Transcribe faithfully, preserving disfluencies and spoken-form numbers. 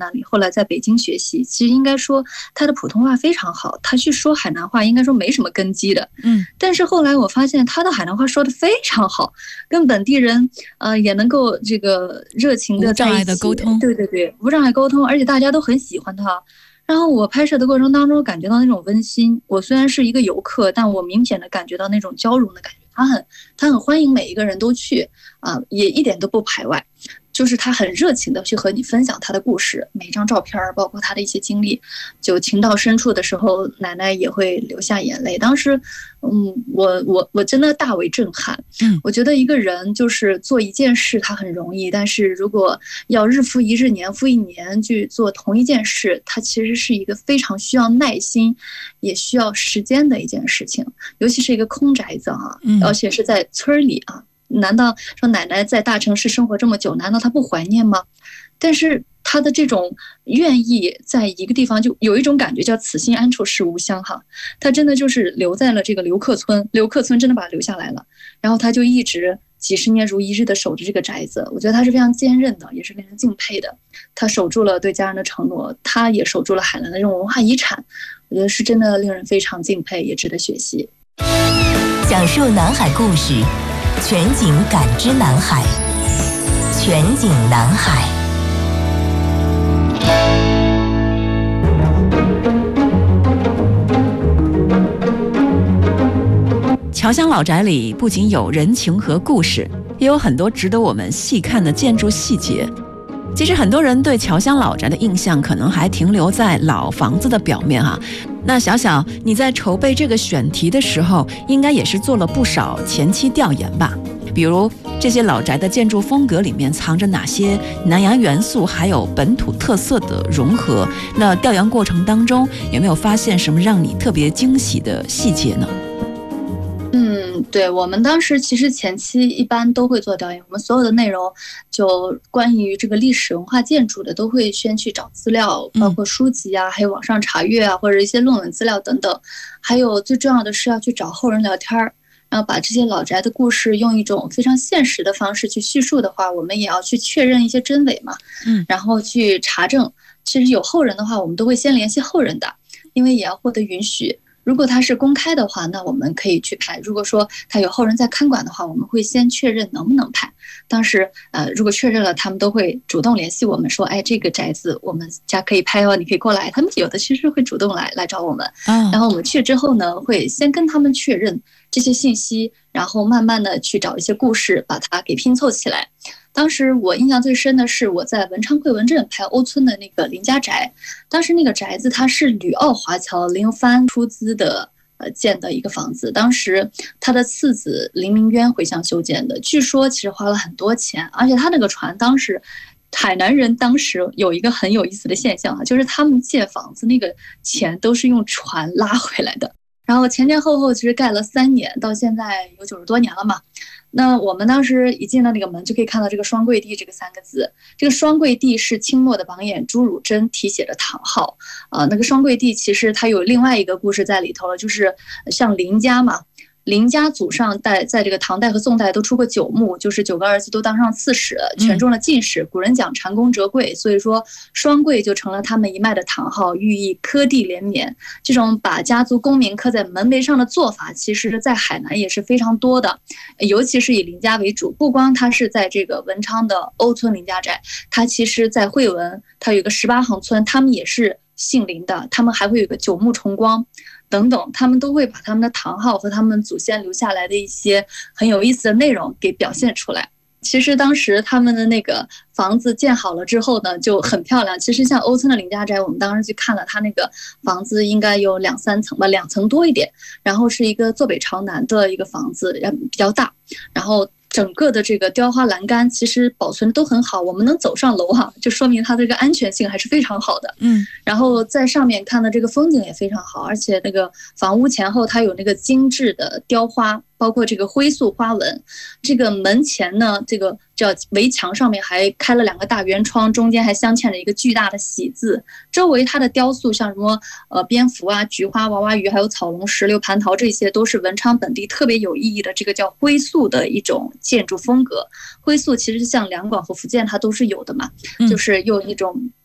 那里，后来在北京学习。其实应该说他的普通话非常好，他去说海南话应该说没什么根基的。 嗯， 但是后来我发现他的海南话说的非常好，跟本地人呃也能够这个热情的在一起， 无障碍的沟通。 对对对，无障碍沟通，而且大家都很喜欢他。然后我拍摄的过程当中感觉到那种温馨，我虽然是一个游客，但我明显的感觉到那种交融的感觉。他很他很欢迎每一个人都去啊、呃，也一点都不排外，就是他很热情的去和你分享他的故事，每一张照片包括他的一些经历，就情到深处的时候，奶奶也会流下眼泪。当时，嗯，我我我真的大为震撼。 嗯， 我觉得一个人就是做一件事，他很容易，但是如果要日复一日、年复一年去做同一件事，它其实是一个非常需要耐心，也需要时间的一件事情。尤其是一个空宅子啊，而且是在村里啊。难道说奶奶在大城市生活这么久，难道她不怀念吗？但是她的这种愿意在一个地方，就有一种感觉叫此心安处是吾乡哈。她真的就是留在了这个刘克村，刘克村真的把她留下来了，然后她就一直几十年如一日的守着这个宅子。我觉得她是非常坚韧的，也是令人敬佩的。她守住了对家人的承诺，她也守住了海南的这种文化遗产，我觉得是真的令人非常敬佩，也值得学习。 讲述南海故事，全景感知南海，全景南海。 侨乡老宅里不仅有人情和故事，也有很多值得我们细看的建筑细节。其实很多人对侨乡老宅的印象可能还停留在老房子的表面哈。那小小，你在筹备这个选题的时候，应该也是做了不少前期调研吧？比如这些老宅的建筑风格里面藏着哪些南洋元素，还有本土特色的融合？那调研过程当中有没有发现什么让你特别惊喜的细节呢？ 嗯，对，我们当时其实前期一般都会做调研，我们所有的内容就关于这个历史文化建筑的都会先去找资料，包括书籍啊，还有网上查阅啊，或者一些论文资料等等。还有最重要的是要去找后人聊天，然后把这些老宅的故事用一种非常现实的方式去叙述的话，我们也要去确认一些真伪嘛，嗯，然后去查证。其实有后人的话，我们都会先联系后人的，因为也要获得允许。如果它是公开的话，那我们可以去拍。如果说它有后人在看管的话，我们会先确认能不能拍。当时呃，如果确认了，他们都会主动联系我们说，哎，这个宅子我们家可以拍哦，你可以过来。他们有的其实会主动来来找我们，然后我们去之后呢，会先跟他们确认这些信息，然后慢慢的去找一些故事，把它给拼凑起来。当时我印象最深的是我在文昌会文镇拍欧村的那个林家宅，当时那个宅子它是吕奥华侨林帆出资的呃建的一个房子，当时他的次子林明渊回乡修建的，据说其实花了很多钱，而且他那个船当时海南人当时有一个很有意思的现象哈，就是他们建房子那个钱都是用船拉回来的，然后前前后后其实盖了三年，到现在有九十多年了嘛。那我们当时一进到那个门就可以看到这个双桂地这个三个字，这个双桂地是清末的榜眼朱汝珍题写的堂号啊。那个双桂地其实它有另外一个故事在里头了，就是像林家嘛，林家祖上在在这个唐代和宋代都出过九牧，就是九个儿子都当上刺史，权中了进士。古人讲蟾宫折桂，所以说双桂就成了他们一脉的堂号，寓意科第连绵。这种把家族功名刻在门楣上的做法，其实在海南也是非常多的，尤其是以林家为主。不光它是在这个文昌的欧村林家宅，它其实在惠文，它有一个十八行村，他们也是姓林的，他们还会有个九牧重光等等，他们都会把他们的堂号和他们祖先留下来的一些很有意思的内容给表现出来。其实当时他们的那个房子建好了之后呢，就很漂亮。其实像欧村的林家宅，我们当时去看了，他那个房子应该有两三层吧，两层多一点，然后是一个坐北朝南的一个房子，比较大，然后整个的这个雕花栏杆其实保存都很好，我们能走上楼哈，就说明它的这个安全性还是非常好的。嗯，然后在上面看的这个风景也非常好，而且那个房屋前后它有那个精致的雕花，包括这个灰塑花纹。这个门前呢，这个叫围墙上面还开了两个大圆窗，中间还镶嵌着一个巨大的喜字。周围它的雕塑像什么呃蝙蝠啊、菊花、娃娃鱼，还有草龙、石榴、蟠桃，这些都是文昌本地特别有意义的，这个叫灰塑的一种建筑风格。灰塑其实像两广和福建它都是有的嘛，就是用一种